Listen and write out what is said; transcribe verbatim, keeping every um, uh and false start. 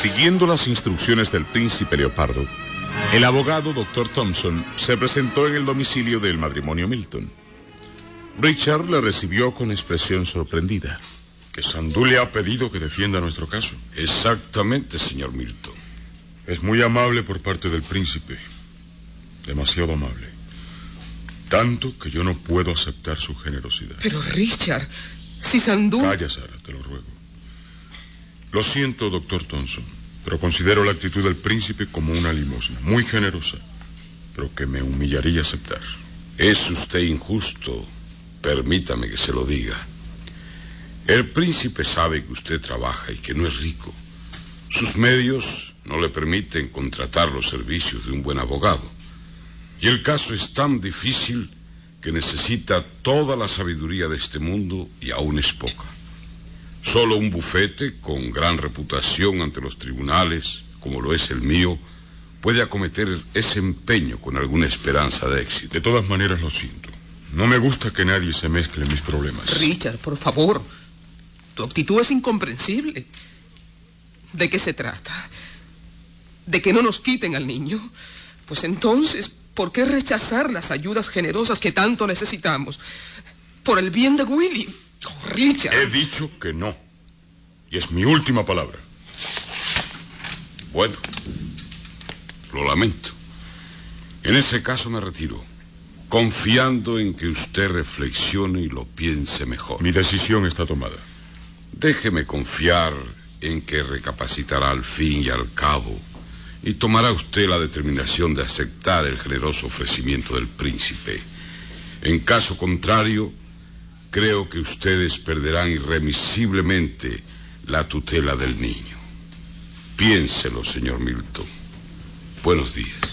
Siguiendo las instrucciones del príncipe Leopardo, el abogado doctor Thompson se presentó en el domicilio del matrimonio Milton. Richard le recibió con expresión sorprendida. Que Sandú le ha pedido que defienda nuestro caso. Exactamente, señor Milton. Es muy amable por parte del príncipe. Demasiado amable. Tanto que yo no puedo aceptar su generosidad. Pero Richard, si Sandú... Calla, Sara, te lo ruego. Lo siento, doctor Thompson, pero considero la actitud del príncipe como una limosna, muy generosa, pero que me humillaría aceptar. Es usted injusto. Permítame que se lo diga. El príncipe sabe que usted trabaja y que no es rico. Sus medios no le permiten contratar los servicios de un buen abogado. Y el caso es tan difícil que necesita toda la sabiduría de este mundo y aún es poca. Solo un bufete con gran reputación ante los tribunales, como lo es el mío, puede acometer ese empeño con alguna esperanza de éxito. De todas maneras lo siento. No me gusta que nadie se mezcle en mis problemas. Richard, por favor. Tu actitud es incomprensible. ¿De qué se trata? ¿De que no nos quiten al niño? Pues entonces, ¿por qué rechazar las ayudas generosas que tanto necesitamos? Por el bien de Willy. Oh, Richard. He dicho que no. Y es mi última palabra. Bueno, lo lamento. En ese caso me retiro, confiando en que usted reflexione y lo piense mejor. Mi decisión está tomada. Déjeme confiar en que recapacitará al fin y al cabo y tomará usted la determinación de aceptar el generoso ofrecimiento del príncipe. En caso contrario, creo que ustedes perderán irremisiblemente la tutela del niño. Piénselo, señor Milton. Buenos días.